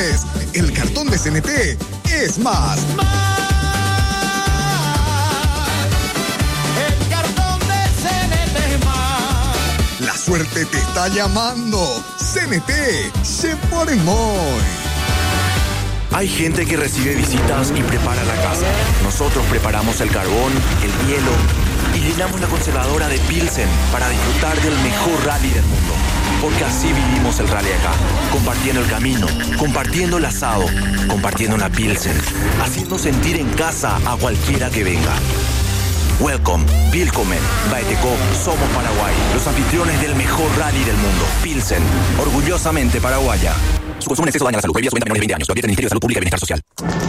El cartón de CNT es más. El cartón de CNT es más. La suerte te está llamando. CNT se pone muy. Hay gente que recibe visitas y prepara la casa. Nosotros preparamos el carbón, el hielo y llenamos la conservadora de Pilsen para disfrutar del mejor rally del mundo. Porque así vivimos el rally acá, compartiendo el camino, compartiendo el asado, compartiendo una Pilsen, haciendo sentir en casa a cualquiera que venga. Welcome, Willkommen, Baeteco, somos Paraguay, los anfitriones del mejor rally del mundo. Pilsen, orgullosamente paraguaya. Su consumo en exceso daña la salud. Prohibida su venta menores de 20 años. Lo advierte el Ministerio de Salud Pública y Bienestar Social.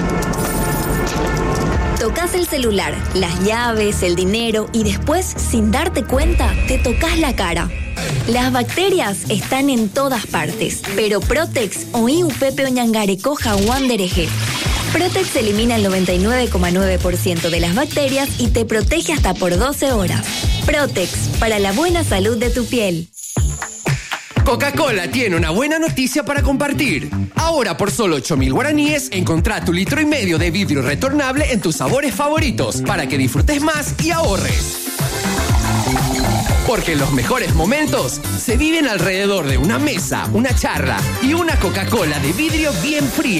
Tocas el celular, las llaves, el dinero y después, sin darte cuenta, te tocas la cara. Las bacterias están en todas partes, pero Protex o Iupepe Oñangareco Jaguandereje. Protex elimina el 99,9% de las bacterias y te protege hasta por 12 horas. Protex, para la buena salud de tu piel. Coca-Cola tiene una buena noticia para compartir. Ahora por solo 8.000 guaraníes, encontrá tu 1,5 litros de vidrio retornable en tus sabores favoritos para que disfrutes más y ahorres. Porque los mejores momentos se viven alrededor de una mesa, una charla y una Coca-Cola de vidrio bien fría.